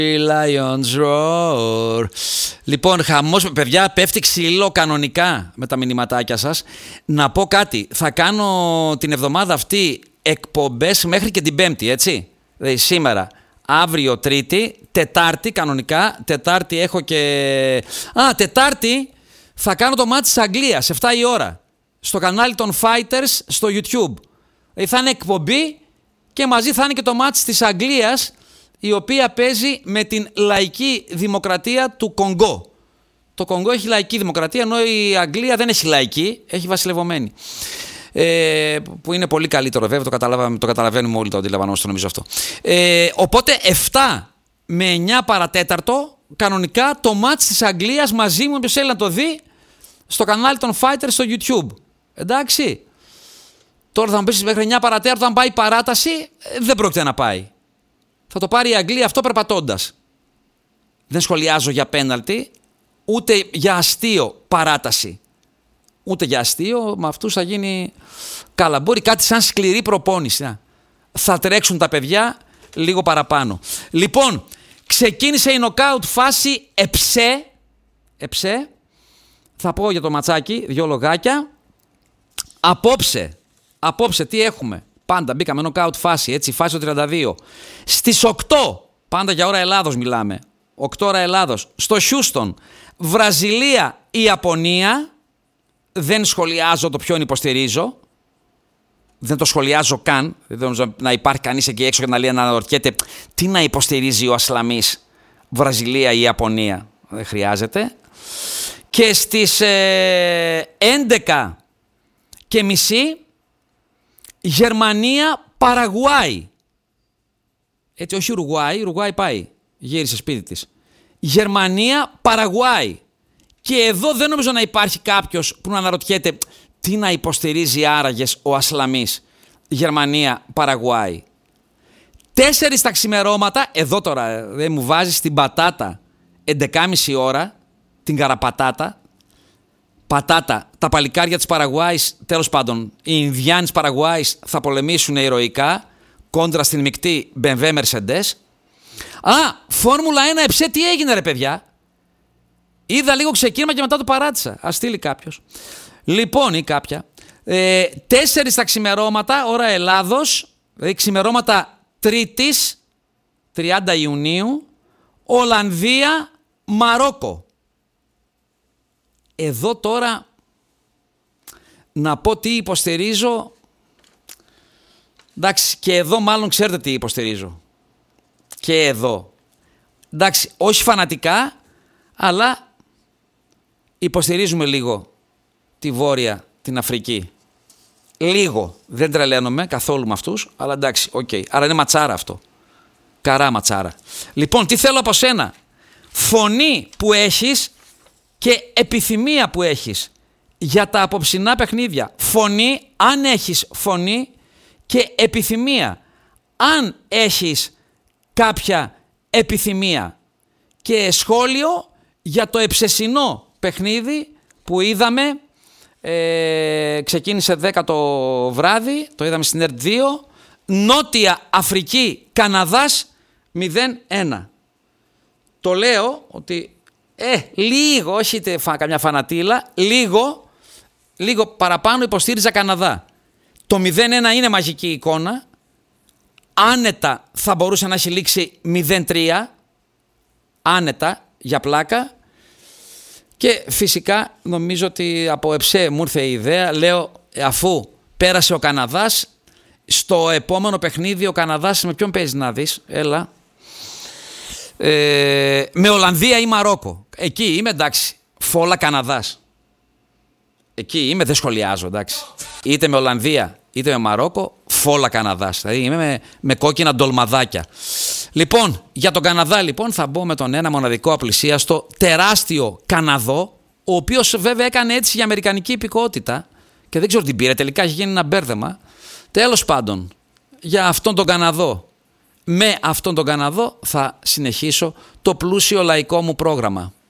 Lions roar. Λοιπόν, χαμός, παιδιά, πέφτει ξύλο κανονικά με τα μηνυματάκια σας. Να πω κάτι, θα κάνω την εβδομάδα αυτή εκπομπές μέχρι και την Πέμπτη, έτσι. Δηλαδή σήμερα, αύριο Τρίτη, Τετάρτη κανονικά. Τετάρτη έχω και... Τετάρτη θα κάνω το μάτι της Αγγλίας, 7 η ώρα. Στο κανάλι των Fighters στο YouTube. Δηλαδή θα είναι εκπομπή και μαζί θα είναι και το μάτι της Αγγλίας, η οποία παίζει με την λαϊκή δημοκρατία του Κονγκό. Το Κονγκό έχει λαϊκή δημοκρατία, ενώ η Αγγλία δεν έχει λαϊκή, έχει βασιλευωμένη. Που είναι πολύ καλύτερο βέβαια, το καταλαβαίνουμε όλοι, το αντιλαμβανόμαστε νομίζω αυτό. Οπότε 7 με 9 παρατέταρτο, κανονικά το μάτς της Αγγλίας μαζί μου, όποιος θέλει να το δει, στο κανάλι των Fighters στο YouTube. Εντάξει. Τώρα θα μου πεις μέχρι 9 παρατέταρτο, αν πάει παράταση, δεν πρόκειται να πάει. Θα το πάρει η Αγγλία αυτό περπατώντας. Δεν σχολιάζω για πέναλτι, ούτε για αστείο παράταση. Ούτε για αστείο, με αυτούς θα γίνει καλαμπούρι, κάτι σαν σκληρή προπόνηση. Θα τρέξουν τα παιδιά λίγο παραπάνω. Λοιπόν, ξεκίνησε η νοκάουτ φάση εψέ. Θα πω για το ματσάκι, 2 λογάκια. Απόψε τι έχουμε. Πάντα μπήκαμε νοκάουτ φάση, έτσι, φάση το 32. Στις 8, πάντα για ώρα Ελλάδος μιλάμε, 8 ώρα Ελλάδος, στο Χιούστον, Βραζιλία, Ιαπωνία. Δεν σχολιάζω το ποιον υποστηρίζω. Δεν το σχολιάζω καν. Δεν νομίζω να υπάρχει κανείς εκεί έξω και να λέει, να αναρωτιέται τι να υποστηρίζει ο Ασλαμής, Βραζιλία ή Ιαπωνία. Δεν χρειάζεται. Και στις 11 και μισή, Γερμανία, Παραγουάη. Έτσι, όχι Ουρουγουάη πάει. Γύρισε σπίτι της. Γερμανία, Παραγουάη. Και εδώ δεν νομίζω να υπάρχει κάποιος που να αναρωτιέται τι να υποστηρίζει άραγες ο Ασλαμής. Γερμανία, Παραγουάη. 4 τα ξημερώματα, εδώ τώρα δεν μου βάζεις την πατάτα 11.30 ώρα, την καραπατάτα. Πατάτα, τα παλικάρια της Παραγουάης, τέλος πάντων, οι Ινδιάνοι της Παραγουάης θα πολεμήσουν ηρωικά κόντρα στην μεικτή BMW Mercedes. Φόρμουλα 1 εψέ, τι έγινε ρε παιδιά. Είδα λίγο ξεκίνημα και μετά το παράτησα. Ας στείλει κάποιος. Λοιπόν, ή κάποια. 4 τα ξημερώματα, ώρα Ελλάδος, δηλαδή ξημερώματα Τρίτης, 30 Ιουνίου, Ολλανδία, Μαρόκο. Εδώ τώρα να πω τι υποστηρίζω. Εντάξει, και εδώ μάλλον ξέρετε τι υποστηρίζω. Και εδώ. Εντάξει, όχι φανατικά, αλλά υποστηρίζουμε λίγο τη Βόρεια, την Αφρική. Λίγο. Δεν τρελαίνομαι καθόλου με αυτούς, αλλά εντάξει, οκ. Άρα είναι ματσάρα αυτό. Καρά ματσάρα. Λοιπόν, τι θέλω από σένα. Φωνή που έχεις και επιθυμία που έχεις για τα απόψινά παιχνίδια. Φωνή, αν έχεις φωνή, και επιθυμία. Αν έχεις κάποια επιθυμία. Και σχόλιο για το εψεσινό παιχνίδι που είδαμε. Ξεκίνησε 10 το βράδυ, το είδαμε στην ΕΡΤ 2. Νότια Αφρική, Καναδάς 0-1. Το λέω ότι λίγο, όχι καμιά φανατήλα, λίγο παραπάνω υποστήριζα Καναδά. Το 0-1 είναι μαγική εικόνα. Άνετα θα μπορούσε να έχει λήξει 0-3. Άνετα, για πλάκα. Και φυσικά νομίζω ότι από εψέ μου ήρθε η ιδέα. Λέω, αφού πέρασε ο Καναδάς, στο επόμενο παιχνίδι ο Καναδάς με ποιον παίζει να δεις. Έλα. Με Ολλανδία ή Μαρόκο. Εκεί είμαι, εντάξει. Φόλα Καναδάς. Εκεί είμαι, δεν σχολιάζω, εντάξει. Είτε με Ολλανδία είτε με Μαρόκο, φόλα Καναδάς. Δηλαδή είμαι με κόκκινα ντολμαδάκια. Λοιπόν, για τον Καναδά λοιπόν θα μπω με τον ένα μοναδικό απλησίαστο τεράστιο Καναδό, ο οποίος βέβαια έκανε έτσι για αμερικανική υπηκότητα και δεν ξέρω τι πήρε, τελικά έχει γίνει ένα μπέρδεμα. Τέλος πάντων, για αυτόν τον Καναδό, με αυτόν τον Καναδό θα συνεχίσω το πλούσιο λαϊκό μου πρόγραμμα.